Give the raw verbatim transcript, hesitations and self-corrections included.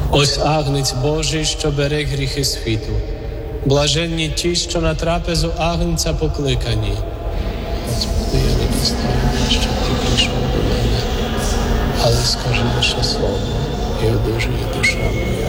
Ось агнець Божий, що бере гріхи світу. Блаженні ті, що на трапезу агнця покликані. Господи, я не достойний, щоб ти прийшов до мене, але скажи лише слово, і одужує душа моя.